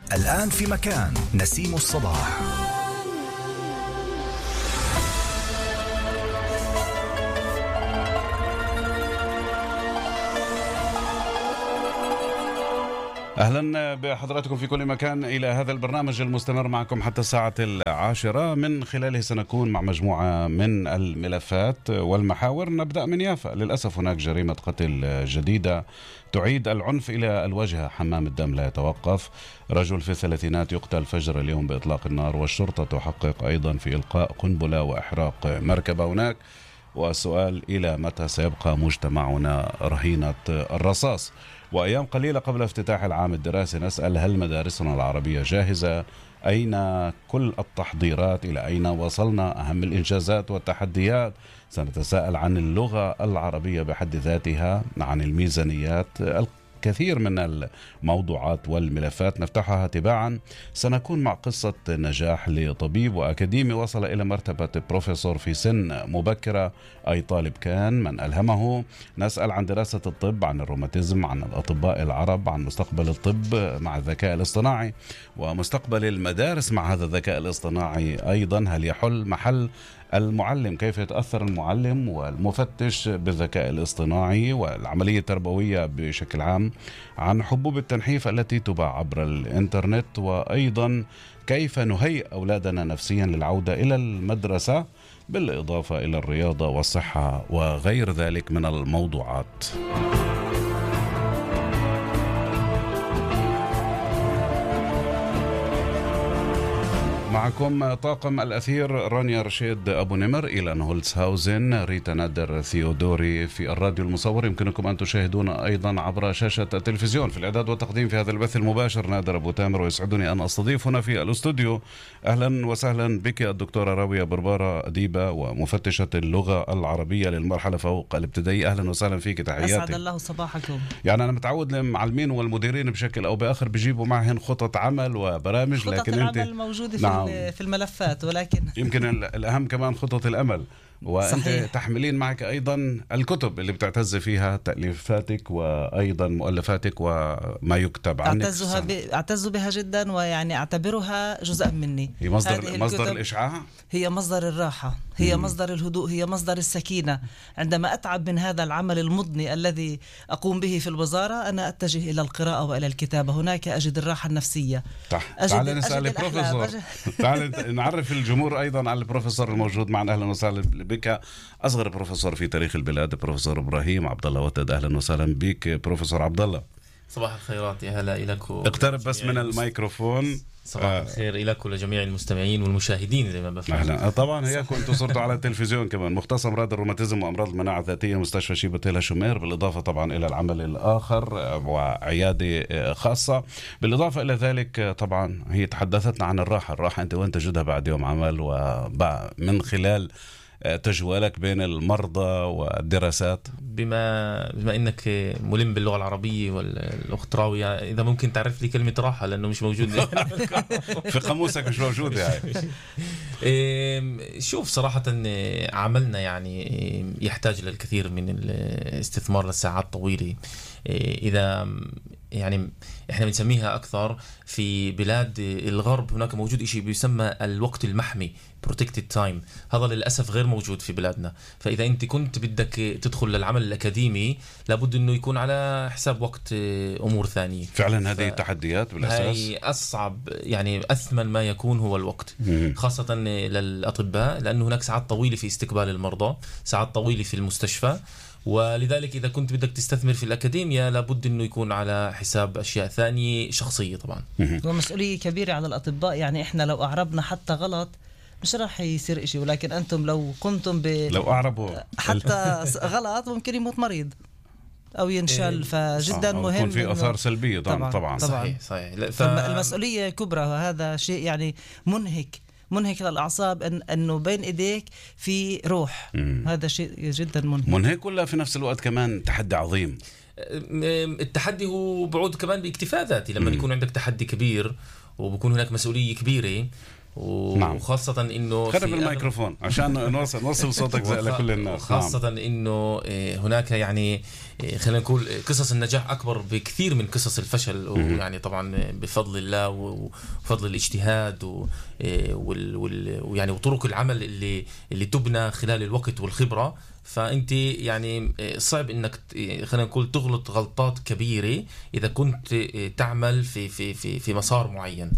الآن في مكان نسيم الصباح. أهلا بحضراتكم في كل مكان إلى هذا البرنامج المستمر معكم حتى الساعة 10، من خلاله سنكون مع مجموعة من الملفات والمحاور. نبدأ من يافا. للأسف هناك جريمة قتل جديدة تعيد العنف إلى الواجهة. حمام الدم لا يتوقف. رجل في الثلاثينات يقتل فجر اليوم بإطلاق النار، والشرطة تحقق أيضا في إلقاء قنبلة وإحراق مركبة هناك. والسؤال: إلى متى سيبقى مجتمعنا رهينة الرصاص؟ وأيام قليلة قبل افتتاح العام الدراسي نسأل: هل مدارسنا العربية جاهزة؟ أين كل التحضيرات؟ إلى أين وصلنا؟ أهم الإنجازات والتحديات. سنتساءل عن اللغة العربية بحد ذاتها، عن الميزانيات، كثير من الموضوعات والملفات نفتحها تباعا. سنكون مع قصة نجاح لطبيب وأكاديمي وصل إلى مرتبة بروفيسور في سن مبكرة. أي طالب كان؟ من ألهمه؟ نسأل عن دراسة الطب، عن الروماتيزم، عن الأطباء العرب، عن مستقبل الطب مع الذكاء الاصطناعي، ومستقبل المدارس مع هذا الذكاء الاصطناعي أيضا. هل يحل محل المعلم؟ كيف يتأثر المعلم والمفتش بالذكاء الاصطناعي والعملية التربوية بشكل عام؟ عن حبوب التنحيف التي تباع عبر الإنترنت، وأيضا كيف نهيئ أولادنا نفسيا للعودة إلى المدرسة، بالإضافة إلى الرياضة والصحة وغير ذلك من الموضوعات. معكم طاقم الأثير: رانيا رشيد أبو نمر، إيلان هولتسهاوزن، ريتا نادر ثيودوري في الراديو المصور. يمكنكم أن تشاهدون أيضا عبر شاشة التلفزيون. في الإعداد والتقديم في هذا البث المباشر نادر أبو تامر، ويسعدني أن أستضيف هنا في الاستوديو أهلا وسهلا بك الدكتورة راوية بربارة، أديبة ومفتشة اللغة العربية للمرحلة فوق الابتدائي. أهلا وسهلا فيك، تحياتي. أسعد الله صباحكم. يعني أنا متعود المعلمين والمديرين بشكل أو بآخر بيجيبوا معهن خطط عمل وبرامج، لكن أنت موجودة في الملفات، ولكن يمكن الأهم كمان خطط الأمل. وأنت صحيح. تحملين معك أيضا الكتب اللي بتعتز فيها تأليفاتك وأيضا مؤلفاتك وما يكتب عنك. أعتز بها جدا، ويعني أعتبرها جزء مني. هي مصدر الإشعاع، هي مصدر الراحة، هي مصدر الهدوء، هي مصدر السكينة. عندما أتعب من هذا العمل المضني الذي أقوم به في الوزارة، أنا أتجه إلى القراءة وإلى الكتابة. هناك أجد الراحة النفسية. تعال نسأل البروفيسور. تعال نعرف الجمهور أيضا على البروفيسور الموجود معنا. أهلا وسهلا بك، أصغر بروفيسور في تاريخ البلاد، بروفيسور إبراهيم عبد الله وتد. أهلا وسهلا بك بروفيسور عبد الله. صباح الخيرات، يا هلا إلك. اقترب بس من الميكروفون. صباح الخير إلك ولجميع المستمعين والمشاهدين زي ما بفهم. أهلا. طبعا هي كنت صرتوا على التلفزيون كمان. مختص أمراض الروماتيزم وأمراض المناعة الذاتية، مستشفى شيبة هيلا شمير، بالإضافة طبعا إلى العمل الآخر وعيادة خاصة. بالإضافة إلى ذلك طبعا هي تحدثتنا عن الراحة. أنت وين تجدها بعد يوم عمل، ومن خلال تجوالك بين المرضى والدراسات. بما انك ملم باللغه العربيه والاخت راويه، اذا ممكن تعرف لي كلمه راحه، لانه مش موجود في قاموسك، مش موجود يعني. شوف، صراحه عملنا يعني يحتاج للكثير من الاستثمار لساعات طويله. اذا يعني احنا بنسميها اكثر في بلاد الغرب، هناك موجود شيء بيسمى الوقت المحمي، protected time. هذا للأسف غير موجود في بلادنا. فإذا أنت كنت بدك تدخل للعمل الأكاديمي، لابد أنه يكون على حساب وقت أمور ثانية. فعلا هذه التحديات بالأساس. هي أصعب، يعني أثمن ما يكون هو الوقت، خاصة للأطباء، لأنه هناك ساعات طويلة في استقبال المرضى، ساعات طويلة في المستشفى. ولذلك إذا كنت بدك تستثمر في الأكاديمية، لابد أنه يكون على حساب أشياء ثانية شخصية طبعا. ومسؤولية كبيرة على الأطباء. يعني إحنا لو أعربنا حتى غلط مش راح يصير إشي، ولكن أنتم لو قمتم لو أعربوا حتى غلط ممكن يموت مريض أو ينشل. فجدا مهم، يكون في أثار سلبية طبعا. صحيح. فالمسؤولية كبرى، وهذا شيء يعني منهك للأعصاب، أنه بين إيديك في روح. هذا شيء جدا منهك، ولا في نفس الوقت كمان تحدي عظيم. التحدي هو بعود كمان باكتفاء ذاتي. لما يكون عندك تحدي كبير وبكون هناك مسؤولية كبيرة، نعم. وخاصة انه خرب الميكروفون عشان نوصل صوتك لكل الناس. خاصة انه هناك يعني خلينا نقول قصص النجاح اكبر بكثير من قصص الفشل، ويعني طبعا بفضل الله وفضل الاجتهاد ويعني وطرق العمل اللي تبنى خلال الوقت والخبرة. فانت يعني صعب انك خلينا نقول تغلط غلطات كبيرة اذا كنت تعمل في مسار معين.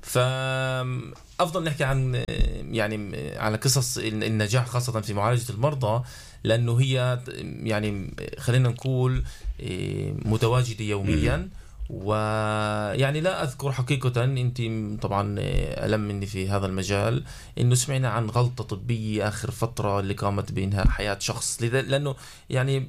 فأفضل نحكي عن يعني على قصص النجاح خاصة في معالجة المرضى، لأنه هي يعني خلينا نقول متواجدة يوميا. ويعني لا أذكر حقيقة، أنت طبعا ألم مني في هذا المجال، إنه سمعنا عن غلطة طبية آخر فترة اللي قامت بإنهاء حياة شخص، لأنه يعني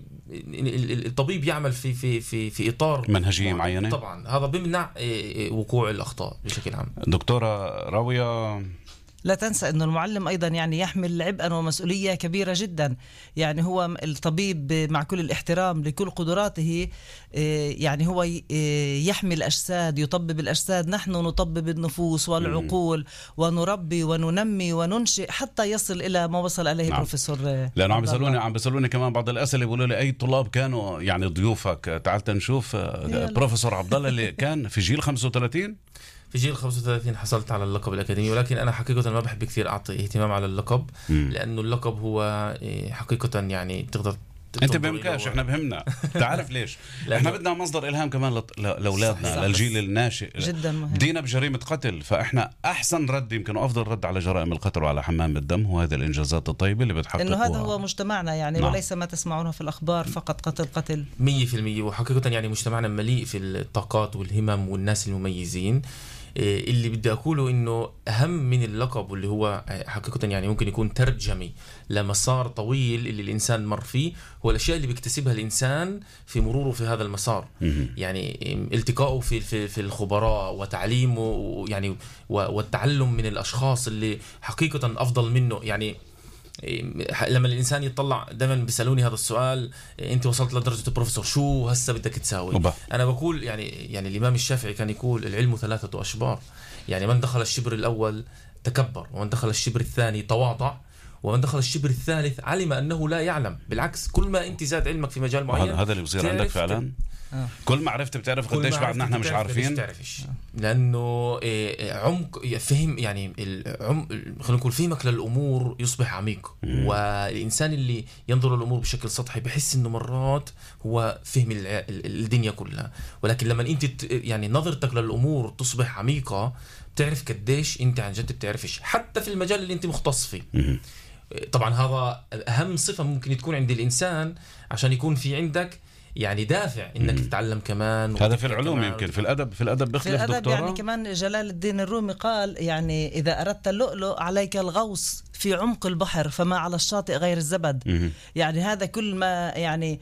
الطبيب يعمل في إطار منهجية معينة. طبعا هذا بيمنع وقوع الأخطاء بشكل عام. دكتورة راوية، لا تنسى أنه المعلم أيضا يعني يحمل عبئا ومسؤولية كبيرة جدا. يعني هو الطبيب مع كل الاحترام لكل قدراته، يعني هو يحمي الأجساد، يطبب الأجساد، نحن نطبب النفوس والعقول ونربي وننمي وننشئ حتى يصل إلى ما وصل إليه. نعم. بروفيسور، لأنه عم بيسألوني كمان بعض الأسئلة، بيقولوا لي أي طلاب كانوا يعني ضيوفك. تعال نشوف بروفيسور عبد الله اللي كان في جيل 35. في جيل 35 حصلت على اللقب الأكاديمي، ولكن أنا حقيقة ما بحب كثير أعطي اهتمام على اللقب، لأنه اللقب هو حقيقة يعني بتقدر انت بهمكاش، احنا بهمنا. تعرف ليش؟ احنا بدنا مصدر الهام كمان لاولادنا، للجيل الناشئ. جدا مهم. بدينا بجريمه قتل، فاحنا احسن رد يمكن افضل رد على جرائم القتل وعلى حمام الدم هو هذه الانجازات الطيبه اللي بتحققها. انه هذا هو مجتمعنا يعني. نعم. وليس ما تسمعونه في الاخبار فقط قتل 100%. وحقيقه يعني مجتمعنا مليء في الطاقات والهمم والناس المميزين. اللي بدي أقوله إنه أهم من اللقب، واللي هو حقيقة يعني ممكن يكون ترجمي لمسار طويل اللي الإنسان مر فيه، هو الأشياء اللي بيكتسبها الإنسان في مروره في هذا المسار. يعني التقائه في الخبراء وتعليمه يعني والتعلم من الأشخاص اللي حقيقة أفضل منه. يعني لما الإنسان يطلع، دائما بيسألوني هذا السؤال، أنت وصلت لدرجة البروفيسور، شو هسه بدك تساوي؟ أنا بقول يعني الإمام الشافعي كان يقول العلم 3 أشبار. يعني من دخل الشبر الأول تكبر، ومن دخل الشبر الثاني تواضع، ومن دخل الشبر الثالث علم أنه لا يعلم. بالعكس، كل ما أنت زاد علمك في مجال معين هذا اللي بصير عندك فعلا. كل ما عرفت بتعرف قديش بعدنا احنا مش عارفين. لانه عمق فهم، يعني خلينا نقول فهمك للامور يصبح عميق. والانسان اللي ينظر للامور بشكل سطحي بحس انه مرات هو فهم الدنيا كلها، ولكن لما انت يعني نظرتك للامور تصبح عميقه بتعرف قديش انت عن جد بتعرفش حتى في المجال اللي انت مختص فيه. طبعا هذا اهم صفه ممكن تكون عند الانسان عشان يكون في عندك يعني دافع انك تتعلم كمان. هذا في العلوم يمكن، في الادب بيختلف دكتورة. يعني كمان جلال الدين الرومي قال يعني اذا اردت اللؤلؤ عليك الغوص في عمق البحر، فما على الشاطئ غير الزبد. يعني هذا كل ما يعني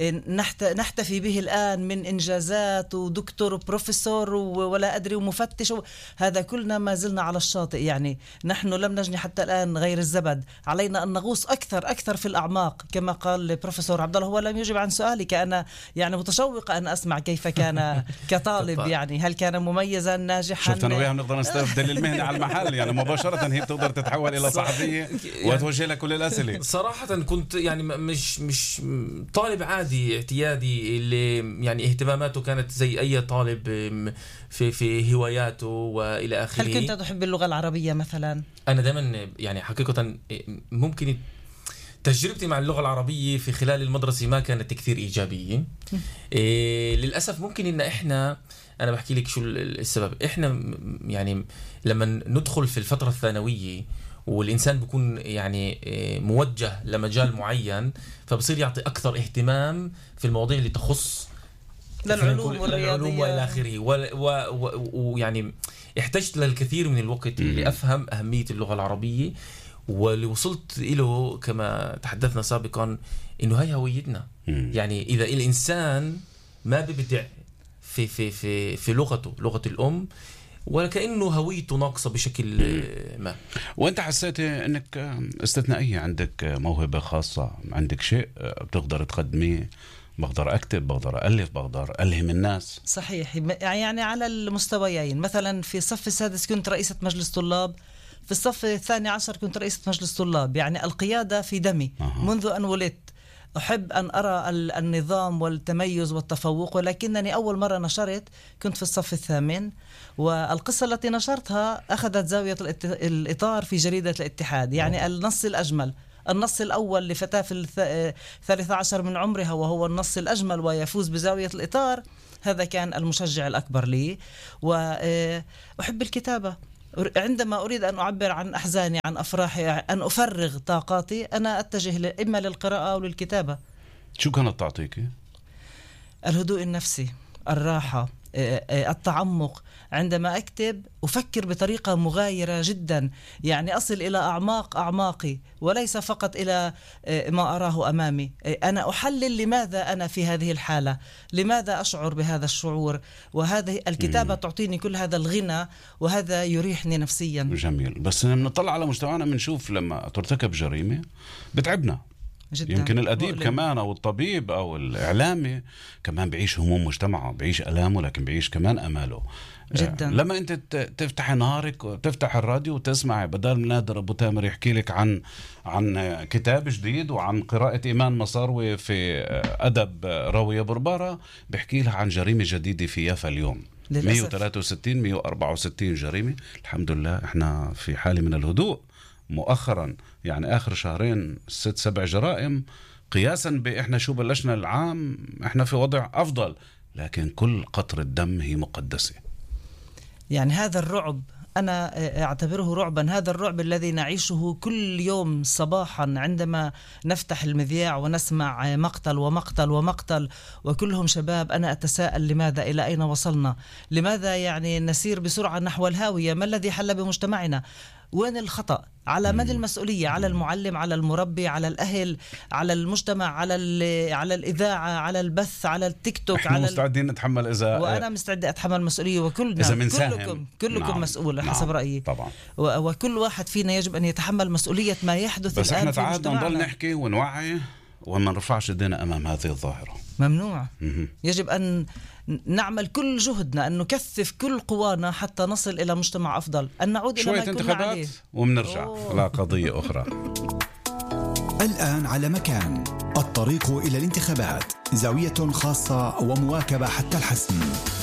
نحتفي به الآن من إنجازات ودكتور وبروفيسور ولا أدري ومفتش، هذا كلنا ما زلنا على الشاطئ. يعني نحن لم نجني حتى الآن غير الزبد، علينا أن نغوص أكثر في الأعماق كما قال بروفيسور عبد الله. هو لم يجب عن سؤالك، أنا يعني متشوقة أن أسمع كيف كان كطالب. يعني هل كان مميزا ناجحا؟ شفت أنا وياها بنقدر نستبدل المهنة على المحل، يعني مباشرة هي بتقدر تتحول إلى صحفية وتوجه لك كل الأسئلة. صراحة كنت يعني مش طالب عادي اعتيادي اللي يعني اهتماماته كانت زي أي طالب في هواياته وإلى آخره. هل كنت تحب اللغة العربية مثلا؟ أنا دائما يعني حقيقة ممكن تجربتي مع اللغة العربية في خلال المدرسة ما كانت كثير إيجابية. للأسف ممكن إن أنا بحكي لك شو السبب. إحنا يعني لما ندخل في الفترة الثانوية والإنسان بيكون يعني موجه لمجال معين، فبصير يعطي أكثر اهتمام في المواضيع اللي تخص للعلوم والرياضية وإلى آخره. ويعني احتجت للكثير من الوقت لأفهم أهمية اللغة العربية، واللي وصلت إله كما تحدثنا سابقا إنه هاي هويتنا. يعني إذا الإنسان ما بيبدع في لغته، لغة الأم، ولكأنه هويته ناقصة بشكل ما. وانت حسيت انك استثنائية، عندك موهبة خاصة، عندك شيء بتقدر تقدميه، بقدر أكتب، بقدر ألف، بقدر ألهم الناس. صحيح، يعني على المستويين. مثلا في الصف السادس كنت رئيسة مجلس طلاب، في الصف الثاني عشر كنت رئيسة مجلس طلاب، يعني القيادة في دمي منذ أن ولدت. أحب أن أرى النظام والتميز والتفوق، ولكنني أول مرة نشرت كنت في الصف الثامن، والقصة التي نشرتها أخذت زاوية الإطار في جريدة الاتحاد. يعني النص الأجمل، النص الأول لفتاة في 13 من عمرها وهو النص الأجمل ويفوز بزاوية الإطار، هذا كان المشجع الأكبر لي. وأحب الكتابة، عندما أريد أن أعبر عن أحزاني، عن أفراحي، أن أفرغ طاقاتي، أنا أتجه إما للقراءة أو للكتابة. شو كانت تعطيك؟ الهدوء النفسي، الراحة، التعمق. عندما أكتب أفكر بطريقة مغايرة جدا، يعني أصل إلى أعماق أعماقي وليس فقط إلى ما أراه أمامي. أنا أحلل لماذا أنا في هذه الحالة، لماذا أشعر بهذا الشعور، وهذه الكتابة تعطيني كل هذا الغنى، وهذا يريحني نفسيا. جميل. بس لما نطلع على مجتمعنا بنشوف لما ترتكب جريمة بتعبنا جداً. يمكن الأديب مؤلم. كمان أو الطبيب أو الإعلامي كمان بعيش هموم مجتمعه، بعيش ألامه، لكن بعيش كمان أماله جدا. لما أنت تفتح نهارك وتفتح الراديو وتسمع بدل نادر أبو تامر يحكي لك عن كتاب جديد وعن قراءة إيمان مصاروي في أدب راوية بربارة، بحكي لها عن جريمة جديدة في يافا اليوم. 163 164 جريمة. الحمد لله احنا في حالة من الهدوء مؤخرا، يعني آخر شهرين 6-7 جرائم قياسا بإحنا شو بلشنا العام، إحنا في وضع أفضل، لكن كل قطرة دم هي مقدسة. يعني هذا الرعب أنا أعتبره رعبا، هذا الرعب الذي نعيشه كل يوم صباحا عندما نفتح المذياع ونسمع مقتل ومقتل ومقتل وكلهم شباب. أنا أتساءل لماذا، إلى أين وصلنا، لماذا يعني نسير بسرعة نحو الهاوية، ما الذي حل بمجتمعنا، وين الخطأ، على من المسؤولية، على المعلم، على المربي، على الأهل، على المجتمع، على الإذاعة، على البث، على التيك توك. احنا مستعدين نتحمل إذا، وأنا مستعد أتحمل مسؤولية، وكلنا كلكم نعم. مسؤول حسب رأيي طبعا. وكل واحد فينا يجب أن يتحمل مسؤولية ما يحدث. بس احنا تعالنا نضل نحكي ونوعي وما نرفعش ايدينا أمام هذه الظاهرة. ممنوع. يجب أن نعمل كل جهدنا، أن نكثف كل قوانا حتى نصل إلى مجتمع أفضل، أن نعود إلى ما كنا عليه ومنرجع على قضية أخرى. الآن على مكان، الطريق إلى الانتخابات، زاوية خاصة ومواكبة حتى الحسم.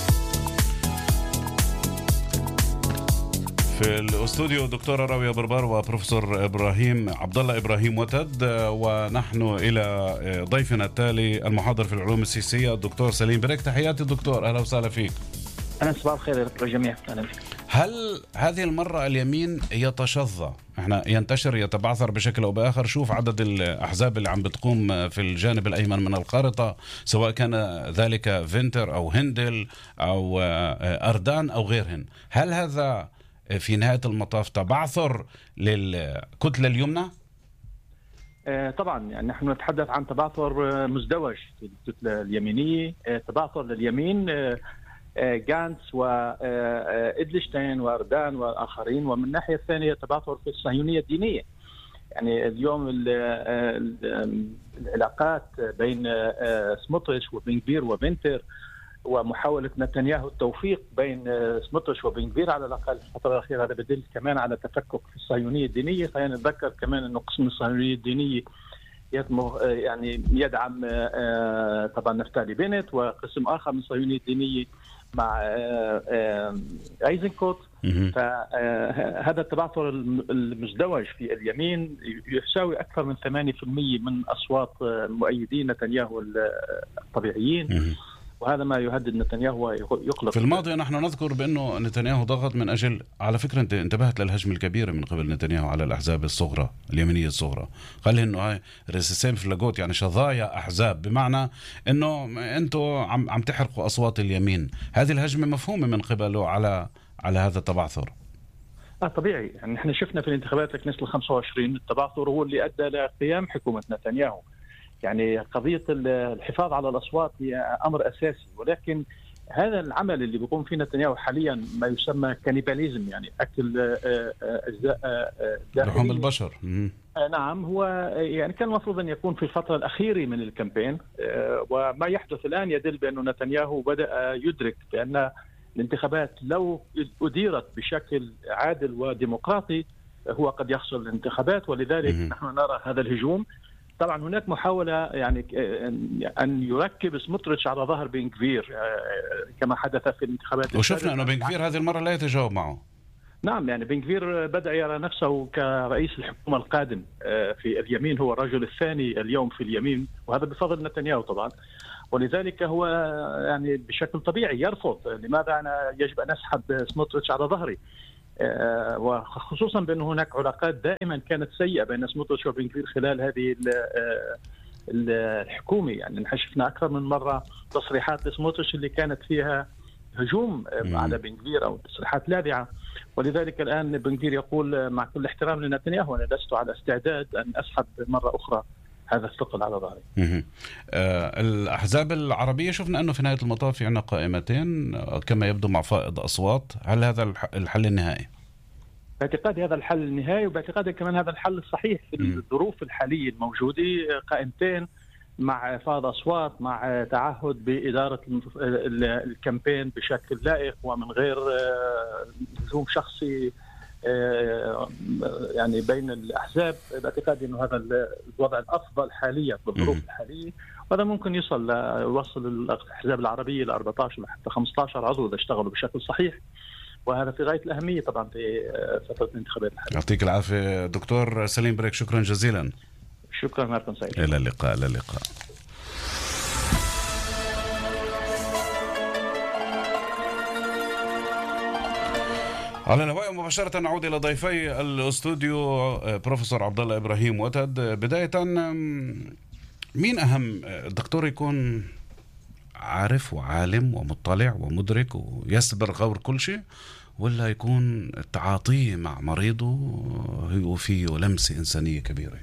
في الاستوديو دكتورة راوية بربار وبروفيسور إبراهيم عبد الله إبراهيم وتد، ونحن إلى ضيفنا التالي المحاضر في العلوم السياسية الدكتور سليم بريك. تحياتي دكتور، أهلا وسهلا فيك. أهلا، صباح الخير للجميع. أهلا فيك. هل هذه المرة اليمين يتشظى، احنا ينتشر يتبعثر بشكل أو بآخر؟ شوف عدد الأحزاب اللي عم بتقوم في الجانب الأيمن من الخارطة، سواء كان ذلك فينتر أو هندل أو أردان أو غيرهن. هل هذا في نهاية المطاف تبعثر للكتلة اليمنى؟ طبعا، يعني نحن نتحدث عن تبعثر مزدوج في الكتلة اليمينية، تبعثر لليمين جانتس وإدلشتين وأردان والآخرين، ومن الناحية الثانية تبعثر في الصهيونية الدينية. يعني اليوم العلاقات بين سموتريتش وبن غفير وفينتر، ومحاولة نتنياهو التوفيق بين سموتريتش وبن غفير على الأقل في الفترة الأخيرة، هذا بدل كمان على تفكك في الصهيونية الدينية. خلينا نتذكر كمان أنه قسم الصهيونية الدينية يعني يدعم طبعا نفتالي بينت، وقسم آخر من الصهيونية الدينية مع ايزنكوت. فهذا التبعثر المزدوج في اليمين يساوي أكثر من 8% من أصوات مؤيدين نتنياهو الطبيعيين، وهذا ما يهدد نتنياهو ويقلق. في الماضي نحن نذكر بأنه نتنياهو ضغط من أجل، على فكرة أنت انتبهت للهجمة الكبيرة من قبل نتنياهو على الأحزاب الصغرى اليمينية الصغرى، قال إنه هاي ريسيسين فلاغوت، يعني شظايا أحزاب، بمعنى إنه أنتوا عم تحرقوا أصوات اليمين. هذه الهجمة مفهومة من قبله على هذا التبعثر. طبيعي، يعني نحن شفنا في الانتخابات الكنيسة 25 التبعثر هو اللي أدى لقيام حكومة نتنياهو. يعني قضية الحفاظ على الأصوات هي أمر أساسي، ولكن هذا العمل اللي بيقوم فيه نتنياهو حاليا ما يسمى كانيباليزم، يعني أكل أجزاء لحوم البشر. نعم، هو يعني كان المفروض أن يكون في الفترة الأخيرة من الكامبين، وما يحدث الآن يدل بأنه نتنياهو بدأ يدرك بأن الانتخابات لو أديرت بشكل عادل وديمقراطي هو قد يخسر الانتخابات، ولذلك نحن نرى هذا الهجوم. طبعا هناك محاولة يعني أن يركب سموتريتش على ظهر بن غفير كما حدث في الانتخابات، وشفنا أنه بن غفير هذه المرة لا يتجاوب معه. نعم، يعني بن غفير بدأ يرى نفسه كرئيس الحكومة القادم في اليمين، هو الرجل الثاني اليوم في اليمين، وهذا بفضل نتنياهو طبعا. ولذلك هو يعني بشكل طبيعي يرفض. لماذا أنا يجب أن أسحب سموتريتش على ظهري؟ وخصوصا بأن هناك علاقات دائما كانت سيئة بين سموتريتش وبن غفير خلال هذه الحكومة. يعني شفنا أكثر من مرة تصريحات لسموتريتش اللي كانت فيها هجوم على بن غفير أو تصريحات لاذعة. ولذلك الآن بن غفير يقول مع كل احترام لنتنياهو أنا لست على استعداد أن أسحب مرة أخرى هذا الثقل على ظهري. الأحزاب العربية شفنا أنه في نهاية المطاف في عنا قائمتين كما يبدو مع فائض أصوات. هل هذا الحل النهائي؟ باعتقادي هذا الحل النهائي، وباعتقادي كمان هذا الحل الصحيح في الظروف الحالية الموجودة. قائمتين مع فائض أصوات، مع تعهد بإدارة الكامبين بشكل لائق ومن غير هجوم شخصي يعني بين الأحزاب. باعتقادي أنه هذا الوضع الأفضل حاليا بالظروف الحالية، وهذا ممكن يوصل الأحزاب العربية ل 14 لحتى 15 عضو إذا اشتغلوا بشكل صحيح، وهذا في غاية الأهمية طبعا في فترة الانتخابات الحالية. يعطيك العافية دكتور سليم بريك، شكرا جزيلا. شكرا ماركم سعيد. إلى اللقاء. إلى اللقاء. على الهواء مباشرة نعود إلى ضيفي الاستوديو بروفيسور عبد الله إبراهيم وتد. بداية مين أهم، الدكتور يكون عارف وعالم ومطلع ومدرك ويسبر غور كل شيء، ولا يكون التعاطي مع مريضه وفيه لمسة إنسانية كبيرة؟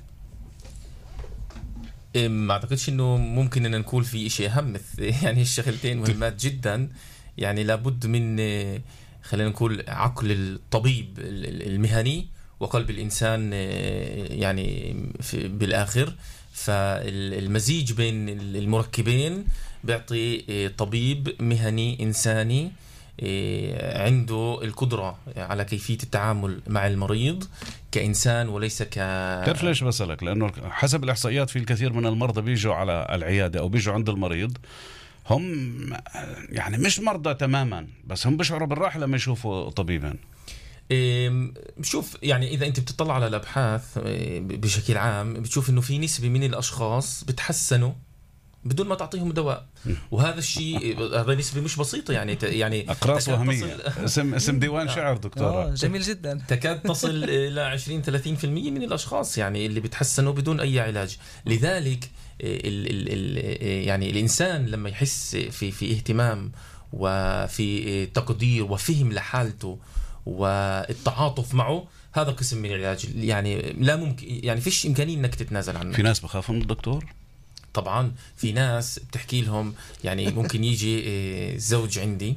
ما أعتقدش إنه ممكن أن نقول في شيء أهم. يعني الشغلتين مهمات جدا. يعني لابد من خلينا نقول عقل الطبيب المهني وقلب الإنسان يعني بالآخر. فالمزيج بين المركبين بيعطي طبيب مهني إنساني عنده القدرة على كيفية التعامل مع المريض كإنسان وليس تعرف ليش بسألك؟ لأنه حسب الإحصائيات في الكثير من المرضى بيجوا على العيادة أو بيجوا عند المريض هم يعني مش مرضى تماما، بس هم بيشعروا بالراحة لما يشوفوا طبيبا. شوف، يعني إذا أنت بتطلع على الأبحاث بشكل عام بتشوف إنه في نسبة من الأشخاص بتحسنوا بدون ما تعطيهم دواء، وهذا الشيء هذا نسبة مش بسيطة. يعني أقراص وهمية. اسم ديوان شعر دكتورة. جميل جدا. تكاد تصل إلى 20-30% من الأشخاص يعني اللي بتحسنوا بدون أي علاج. لذلك يعني الإنسان لما يحس في اهتمام وفي تقدير وفهم لحالته والتعاطف معه، هذا قسم من العلاج. يعني لا ممكن، يعني فيش إمكانية إنك تتنازل عنه. في ناس بخافوا من الدكتور. طبعا في ناس بتحكي لهم، يعني ممكن يجي زوج عندي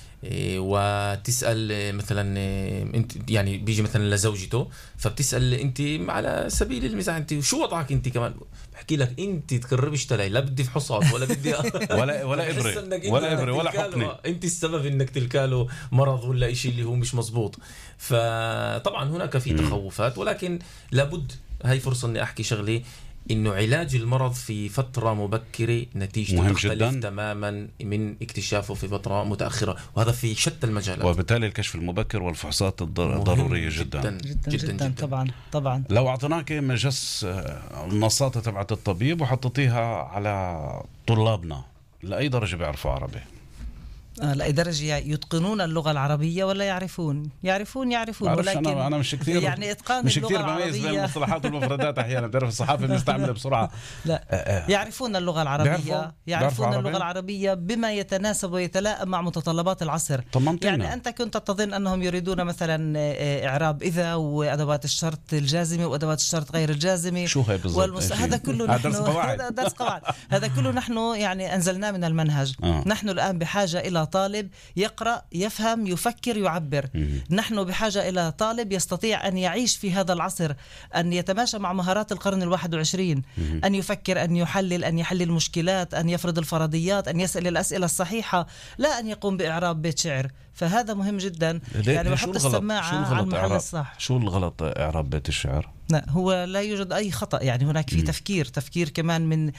وتسأل مثلا انت، يعني بيجي مثلا لزوجته فبتسأل انت على سبيل المزاح انت شو وضعك انت كمان، بحكي لك انت تقربش تلاقي لا بدي فحوصات ولا بدي ولا ابره ولا حقنه، انت السبب انك تلقاله مرض ولا شيء اللي هو مش مزبوط. فطبعا هناك في تخوفات، ولكن لابد، هاي فرصة اني احكي شغلي، إنه علاج المرض في فترة مبكرة نتيجته تختلف تماما من اكتشافه في فترة متأخرة، وهذا في شتى المجالات. وبالتالي الكشف المبكر والفحوصات ضرورية جدا جدا, جدا, جدا, جدا. طبعا لو أعطيناك مجس النصات تبعت الطبيب وحطيتيها على طلابنا، لأي درجة بيعرفوا عربي؟ لأي درجة يتقنون اللغة العربية ولا يعرفون ولكن أنا مش كثير يعني إتقان مش اللغة كثير بميز بين المصطلحات والمفردات أحيانا. بتعرف الصحافة بنستعملها بسرعة. لا يعرفون اللغة العربية، يعرفون اللغة العربية بما يتناسب ويتلائم مع متطلبات العصر. يعني أنت كنت تظن أنهم يريدون مثلا إعراب إذا وأدوات الشرط الجازمة وأدوات الشرط غير الجازمة. شو هي بالضبط؟ هذا كله نحن درس قواعد. هذا كله نحن يعني أنزلناه من المنهج. نحن الآن بحاجة إلى إلى طالب يقرأ يفهم يفكر يعبر. نحن بحاجة إلى طالب يستطيع أن يعيش في هذا العصر، أن يتماشى مع مهارات القرن ال21، أن يفكر، أن يحلل، أن يحل المشكلات، أن يفرض الفرضيات، أن يسأل الأسئلة الصحيحة، لا أن يقوم بإعراب بيت شعر. فهذا مهم جدا. يعني بحط السماعة على المحل الصح. شو الغلط إعراب بيت الشعر؟ لا، هو لا يوجد أي خطأ، يعني هناك في تفكير كمان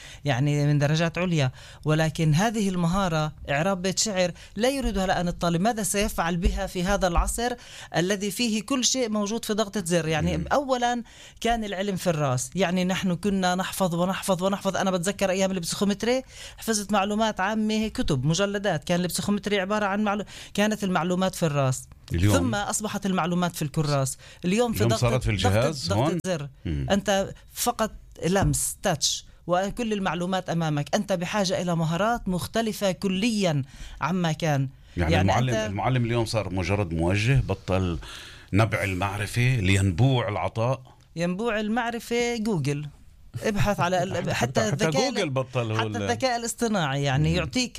من درجات عليا، ولكن هذه المهارة إعراب بيت شعر لا يريدها الآن الطالب. ماذا سيفعل بها في هذا العصر الذي فيه كل شيء موجود في ضغطة زر؟ يعني أولا كان العلم في الرأس، يعني نحن كنا نحفظ ونحفظ ونحفظ. أنا بتذكر أيام البسيخومتري حفظت معلومات عامة، كتب مجلدات. كان البسيخومتري عبارة عن كانت المعلومات في الرأس، ثم أصبحت المعلومات في الكراس. اليوم في صارت في الجهاز ضغط زر. أنت فقط لمس تاتش وكل المعلومات أمامك. أنت بحاجة إلى مهارات مختلفة كليا عما كان. يعني المعلم اليوم صار مجرد موجه، بطل نبع المعرفة لينبوع العطاء. ينبوع المعرفة جوجل، ابحث على حتى جوجل بطل، حتى الذكاء الاصطناعي يعني يعطيك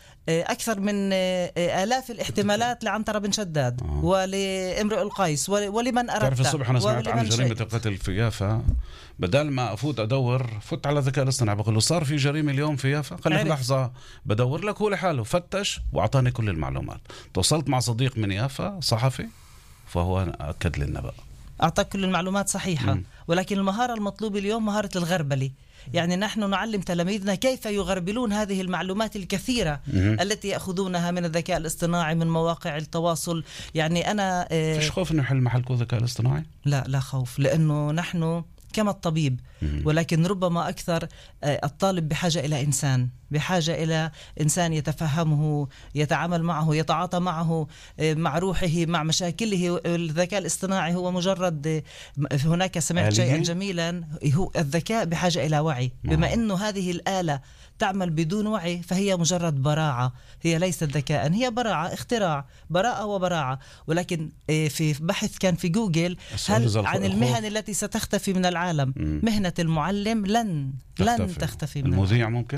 أكثر من آلاف الاحتمالات لعنترة بن شداد ولامرئ القيس ولمن أردت. تعرف الصبح أنا سمعت عن جريمة القتل في يافا، بدل ما أفوت أدور فوت على الذكاء الاصطناعي بقول له صار في جريمة اليوم في يافا، خليك لحظة بدور لك. هو لحاله فتش وأعطاني كل المعلومات. تواصلت مع صديق من يافا صحفي فهو أكد لنا بقى، أعطاك كل المعلومات صحيحة. ولكن المهارة المطلوبة اليوم مهارة الغربلة. يعني نحن نعلم تلاميذنا كيف يغربلون هذه المعلومات الكثيرة التي يأخذونها من الذكاء الاصطناعي من مواقع التواصل. يعني أنا فيش خوف أنه يحل محلكم الذكاء الاصطناعي؟ لا خوف، لأنه نحن كما الطبيب، ولكن ربما أكثر الطالب بحاجة إلى إنسان، بحاجة إلى إنسان يتفهمه، يتعامل معه، يتعاطى معه، مع روحه، مع مشاكله. الذكاء الاصطناعي هو مجرد، هناك سمعت شيئا جميلا، هو الذكاء بحاجة إلى وعي. بما أنه هذه الآلة تعمل بدون وعي فهي مجرد براعة، هي ليست ذكاء، هي براعة، اختراع، براءة وبراعة. ولكن في بحث كان في جوجل عن المهن التي ستختفي من العالم، مهنة المعلم لن تختفي من المذيع ممكن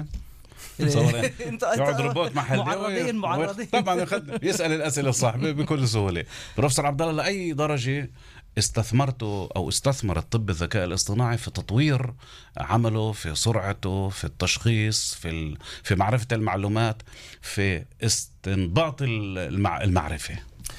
يقعد روبوت محل معرضين طبعا يسأل الأسئلة الصح بكل سهولة. بروفيسور عبد الله، لأي درجة استثمرته أو استثمر الطب الذكاء الاصطناعي في تطوير عمله، في سرعته، في التشخيص، في معرفة المعلومات، في استنباط المعرفة؟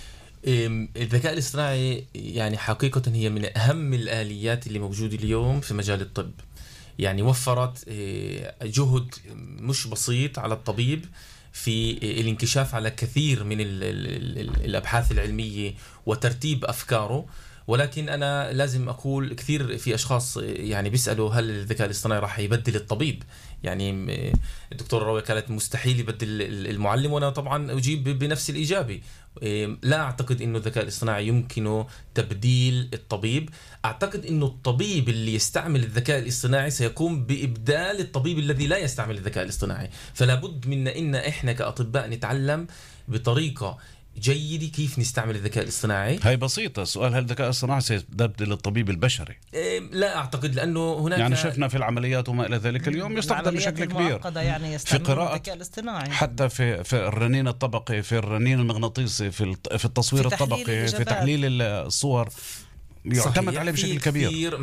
الذكاء الاصطناعي يعني حقيقة هي من أهم الآليات اللي موجودة اليوم في مجال الطب. يعني وفرت جهد مش بسيط على الطبيب في الانكشاف على كثير من الأبحاث العلمية وترتيب أفكاره. ولكن أنا لازم أقول كثير في أشخاص يعني بيسألوا هل الذكاء الاصطناعي راح يبدل الطبيب؟ يعني الدكتورة راوية قالت مستحيل يبدل المعلم، وأنا طبعا أجيب بنفس الإجابة. لا أعتقد أنه الذكاء الاصطناعي يمكنه تبديل الطبيب. أعتقد أنه الطبيب اللي يستعمل الذكاء الاصطناعي سيقوم بإبدال الطبيب الذي لا يستعمل الذكاء الاصطناعي. فلا بد منا إن إحنا كأطباء نتعلم بطريقة جيدة كيف نستعمل الذكاء الاصطناعي. هي بسيطة. سؤال هل الذكاء الاصطناعي سيبدل الطبيب البشري؟ لا أعتقد، لأنه هناك يعني شفنا في العمليات وما إلى ذلك اليوم يستخدم بشكل كبير يعني في قراءة، حتى في الرنين الطبقي، في الرنين المغناطيسي، في التصوير الطبقي، في تحليل الصور، يعتمد عليه بشكل كبير. كثير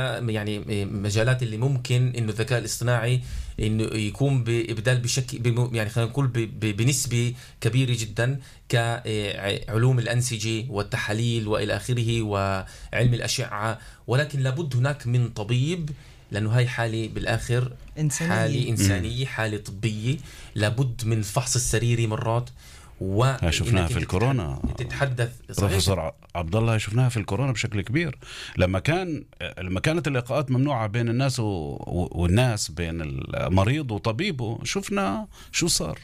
مجالات اللي ممكن انه الذكاء الاصطناعي انه يكون بإبدال بشكل يعني خلينا نقول بنسبة كبيرة جدا، كعلوم الأنسجة والتحاليل وإلى آخره وعلم الأشعة. ولكن لابد هناك من طبيب، لأنه هاي حالة بالآخر حالة إنسانية، حالة طبية، لابد من الفحص السريري مرات. شفناها في الكورونا تتحدث بروفيسور عبد الله، شفناها في الكورونا بشكل كبير، لما كانت اللقاءات ممنوعة بين الناس والناس، بين المريض وطبيبه، شفنا شو صار.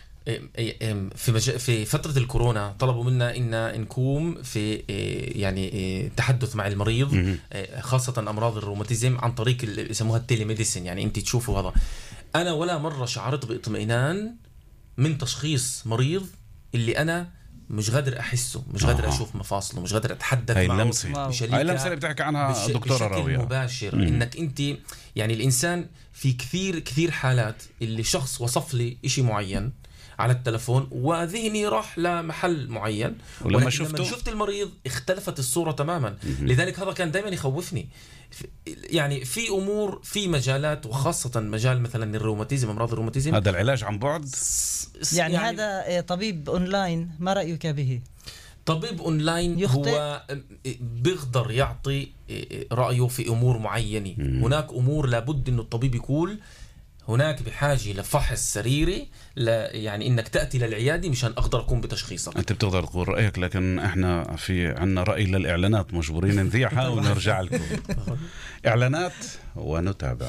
في فترة الكورونا طلبوا منا إن نقوم في يعني تحدث مع المريض، خاصة أمراض الروماتيزم، عن طريق اللي يسموها التيليميديسين. يعني أنت تشوفوا هذا. أنا ولا مرة شعرت باطمئنان من تشخيص مريض اللي أنا مش قادر أحسه، مش قادر أشوف مفاصله، مش قادر أتحدث معه. هاي اللمسة اللي بتحكي عنها دكتورة راوية بشكل مباشر. إنك أنت يعني الإنسان في كثير حالات اللي شخص وصف لي إشي معين، على التلفون وذهني راح لمحل معين، ولما شفت المريض اختلفت الصورة تماما. لذلك هذا كان دائما يخوفني. يعني في أمور في مجالات، وخاصة مجال مثلا الروماتيزم، أمراض الروماتيزم، هذا العلاج عن بعد يعني هذا طبيب أونلاين ما رأيك به؟ طبيب أونلاين هو بيقدر يعطي رأيه في أمور معينة. هناك أمور لابد أنه الطبيب يقول هناك بحاجة لفحص سريري، يعني إنك تأتي للعيادة مشان أقدر أقوم بتشخيصك. أنت بتقدر تقول رأيك، لكن إحنا عنا رأي للإعلانات مجبورين نذيعها ونرجع لكم. إعلانات ونتابع.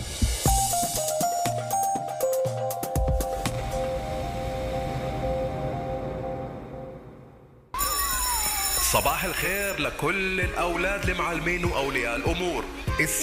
صباح الخير لكل الأولاد المعلمين وأولياء الأمور.